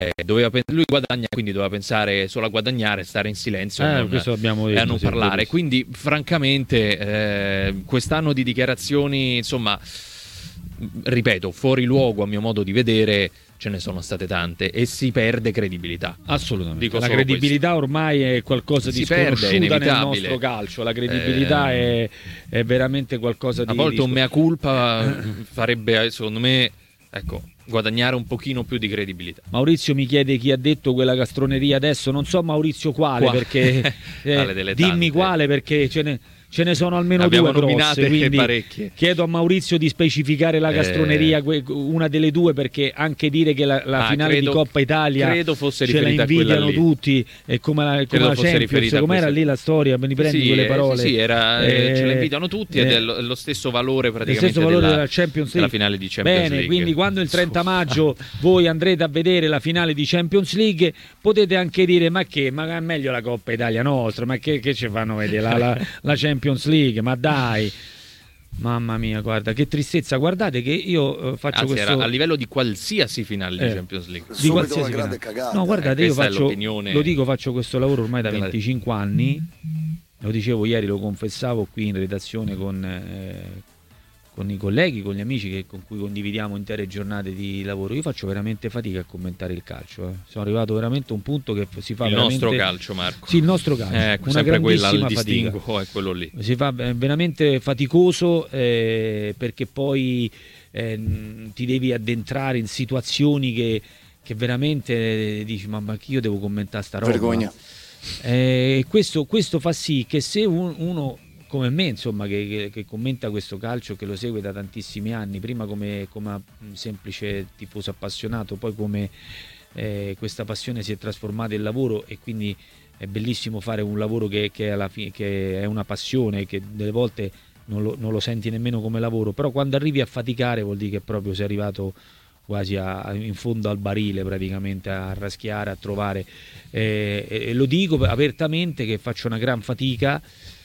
lui guadagna, quindi doveva pensare solo a guadagnare, stare in silenzio questo abbiamo detto, e a non parlare. Quindi francamente quest'anno di dichiarazioni, insomma, ripeto, fuori luogo a mio modo di vedere ce ne sono state tante e si perde credibilità. Assolutamente. La credibilità ormai è qualcosa di sconosciuta nel nostro calcio. La credibilità è veramente qualcosa a volte un mea culpa farebbe, secondo me, ecco, guadagnare un pochino più di credibilità. Maurizio mi chiede chi ha detto quella castroneria adesso, non so Maurizio quale, perché dimmi quale, perché ce ne sono almeno abbiamo due grosse, quindi parecchie. Chiedo a Maurizio di specificare la castroneria, una delle due, perché anche dire che la finale di Coppa Italia credo fosse ce la invidiano tutti, e come la Champions, com'era lì la storia, me ne prendi quelle parole? Ce la invidiano tutti ed è lo stesso valore praticamente della Champions League, della finale di Champions League. Quindi quando il 30 maggio voi andrete a vedere la finale di Champions League potete anche dire ma è meglio la Coppa Italia nostra, ma che ci fanno vedere la Champions League, ma dai, mamma mia, guarda che tristezza. Guardate che io faccio questo era a livello di qualsiasi finale di Champions League, di qualsiasi finale. No, guardate, io faccio questo lavoro ormai da 25 anni, lo dicevo ieri, lo confessavo qui in redazione con i colleghi, con gli amici con cui condividiamo intere giornate di lavoro. Io faccio veramente fatica a commentare il calcio. Sono arrivato veramente a un punto che si fa nostro calcio, Marco. Sì, il nostro calcio. Una sempre quella al fatica. distinguo è quello lì. Si fa veramente faticoso perché poi ti devi addentrare in situazioni che veramente dici ma che io devo commentare sta roba. Vergogna. Questo fa sì che se uno come me, insomma, che commenta questo calcio, che lo segue da tantissimi anni, prima come semplice tifoso appassionato, poi come questa passione si è trasformata in lavoro, e quindi è bellissimo fare un lavoro che è una passione, che delle volte non lo senti nemmeno come lavoro, però quando arrivi a faticare vuol dire che proprio sei arrivato quasi in fondo al barile, praticamente, a raschiare, a trovare, e lo dico apertamente che faccio una gran fatica,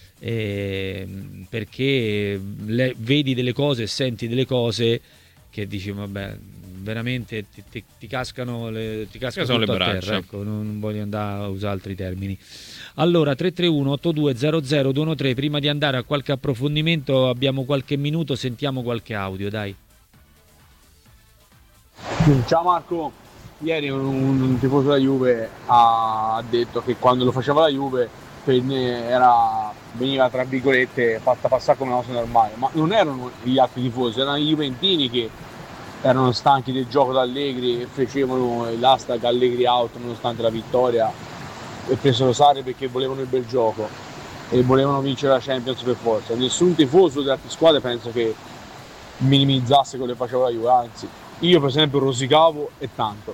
perché vedi delle cose e senti delle cose che dici vabbè, veramente ti cascano tutto le a braccia. terra, ecco, non voglio andare a usare altri termini. Allora 331-8200-213, prima di andare a qualche approfondimento abbiamo qualche minuto, sentiamo qualche audio, dai. Ciao Marco, ieri un tifoso della Juve ha detto che quando lo faceva la Juve per me veniva tra virgolette fatta passare come una cosa normale, ma non erano gli altri tifosi, erano i juventini che erano stanchi del gioco d'Allegri e facevano l'hashtag Allegri out nonostante la vittoria, e presero Sarri perché volevano il bel gioco e volevano vincere la Champions per forza. Nessun tifoso delle altre squadre penso che minimizzasse quello che faceva la Juve, anzi io per esempio rosicavo e tanto.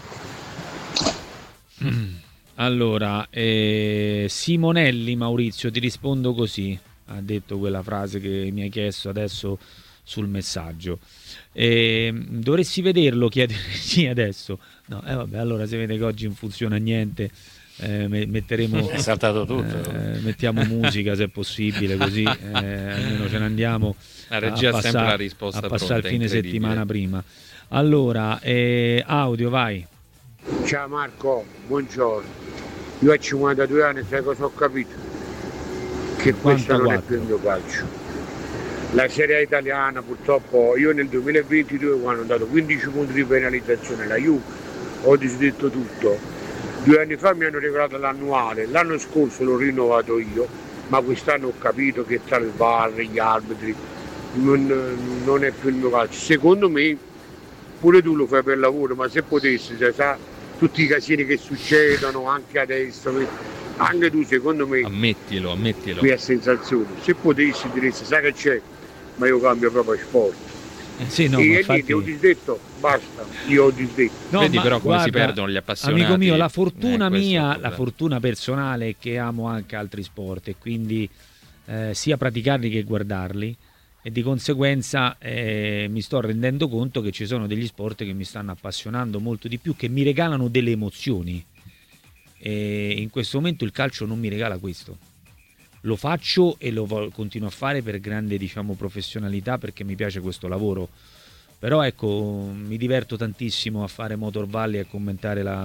Allora, Simonelli, Maurizio, ti rispondo così, ha detto quella frase che mi hai chiesto adesso sul messaggio. Dovresti vederlo, chiedere sì adesso. No, vabbè, allora se vede che oggi non funziona niente, metteremo, è saltato tutto. Mettiamo musica se è possibile, così almeno ce ne andiamo. La regia ha sempre la risposta a passare il fine incredibile. settimana prima. Allora, audio, vai. Ciao Marco, buongiorno. Io ho 52 anni, sai cosa ho capito? Che 54. questo non è più il mio calcio. La Serie A italiana purtroppo, io nel 2022 quando ho dato 15 punti di penalizzazione alla Juve ho disdetto tutto. 2 anni fa mi hanno regalato l'annuale, l'anno scorso l'ho rinnovato io, ma quest'anno ho capito che tra il VAR, gli arbitri non è più il mio calcio. Secondo me pure tu lo fai per lavoro, ma se potessi, sai, tutti i casini che succedono anche adesso, anche tu secondo me ammettilo qui a Sensazione, se potessi diresti sai che c'è, ma io cambio proprio sport. Sì, no, e infatti... lì ho disdetto, basta, io ho disdetto. No, vedi però come guarda, si perdono gli appassionati. Amico mio, la fortuna mia, la fortuna personale è che amo anche altri sport, e quindi sia praticarli che guardarli, e di conseguenza mi sto rendendo conto che ci sono degli sport che mi stanno appassionando molto di più, che mi regalano delle emozioni, e in questo momento il calcio non mi regala questo. Lo faccio e continuo a fare per grande, diciamo, professionalità, perché mi piace questo lavoro, Però ecco, mi diverto tantissimo a fare Motor Valley e a commentare la